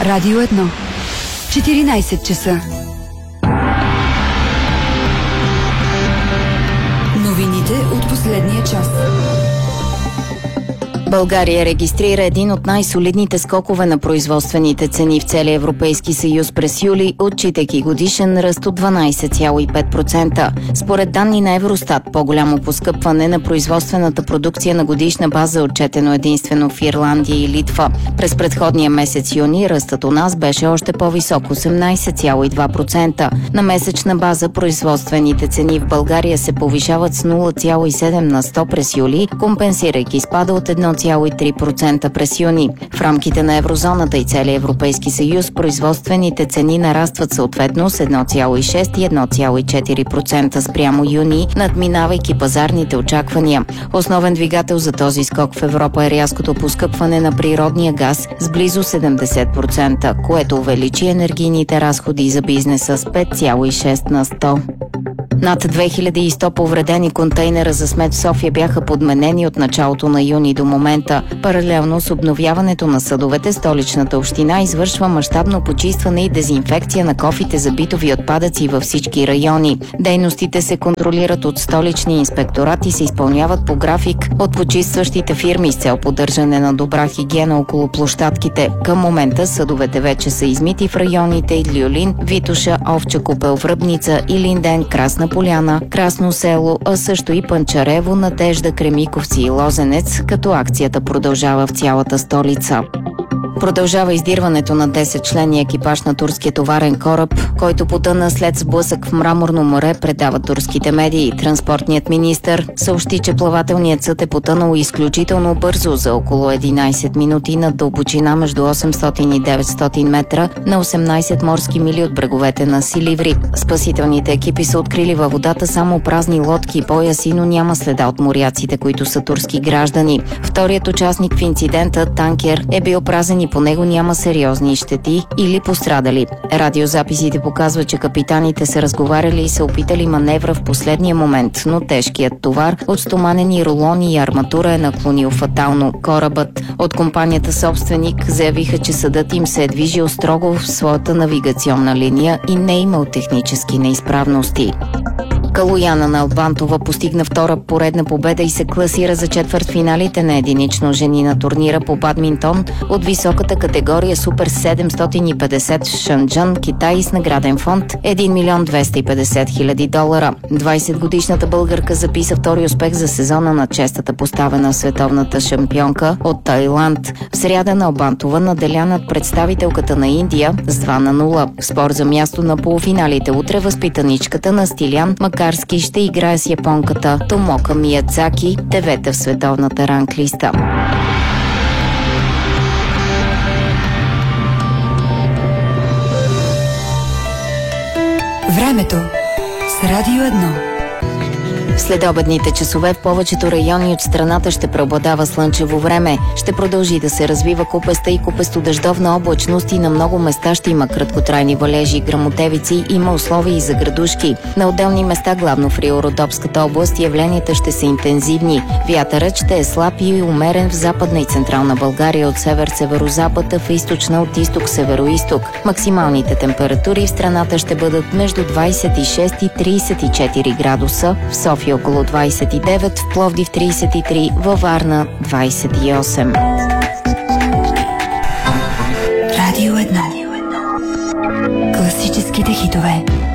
Радио 1. 14 часа. Новините от последния час. България регистрира един от най-солидните скокове на производствените цени в целия Европейски съюз през юли, отчитайки годишен ръст от 12,5%. Според данни на Евростат, по-голямо поскъпване на производствената продукция на годишна база отчетено единствено в Ирландия и Литва. През предходния месец юни ръстът у нас беше още по-висок – 18,2%. На месечна база производствените цени в България се повишават с 0,7 на 100 през юли, компенсирайки спада от 1,3% през юни. В рамките на еврозоната и целия Европейски съюз производствените цени нарастват съответно с 1,6 и 1,4% спрямо юни, надминавайки пазарните очаквания. Основен двигател за този скок в Европа е рязкото поскъпване на природния газ с близо 70%, което увеличи енергийните разходи за бизнеса с 5,6 на 100. Над 2100 повредени контейнера за смет в София бяха подменени от началото на юни до момента. Паралелно с обновяването на съдовете, столичната община извършва мащабно почистване и дезинфекция на кофите за битови отпадъци във всички райони. Дейностите се контролират от столичния инспекторат и се изпълняват по график от почистващите фирми с цел поддържане на добра хигиена около площадките. Към момента съдовете вече са измити в районите Люлин, Витоша, Овча купел, Връбница, Илинден, Красна Поляна, Красно село, а също и Панчарево, Надежда, Кремиковци и Лозенец, като акцията продължава в цялата столица. Продължава издирването на 10-членния екипаж на турския товарен кораб, който потъна след сблъсък в Мраморно море, предават турските медии. Транспортният министър съобщи, че плавателният съд е потънал изключително бързо за около 11 минути на дълбочина между 800 и 900 метра на 18 морски мили от бреговете на Силиври. Спасителните екипи са открили във водата само празни лодки и пояси, но няма следа от моряците, които са турски граждани. Вторият участник в инцидента, танкер, е бил празен и по него няма сериозни щети или пострадали. Радиозаписите показват, че капитаните са разговаряли и се опитали маневра в последния момент, но тежкият товар от стоманени рулони и арматура е наклонил фатално корабът. От компанията собственик заявиха, че съдът им се е движил строго в своята навигационна линия и не е имал технически неизправности. Калояна Налбантова постигна втора поредна победа и се класира за четвъртфиналите на единично жени на турнира по бадминтон от високата категория Супер 750 в Шанджан, Китай, с награден фонд 1 милион 250 хиляди долара. 20-годишната българка записа втори успех за сезона на честата поставена световната шампионка от Тайланд. В сряда Налбантова наделя над представителката на Индия с 2-0. В спор за място на полуфиналите утре възпитаничката на Стилян Макарски ще играе с японката Томока Миядзаки, 9-та в световната ранглиста. Времето с Радио 1. В следобедните часове в повечето райони от страната ще преобладава слънчево време. Ще продължи да се развива купеста и купесто-дъждовна облачност и на много места ще има краткотрайни валежи и гръмотевици, има условия и за градушки. На отделни места, главно в Рио-Родопската област, явленията ще са интензивни. Вятърът ще е слаб и умерен в Западна и Централна България от север-северозапад, а в източна от изток-североизток. Максималните температури в страната ще бъдат между 26 и 34 градуса, в София около 29, в Пловдив 33, във Варна 28. Радио 1. Класическите хитове.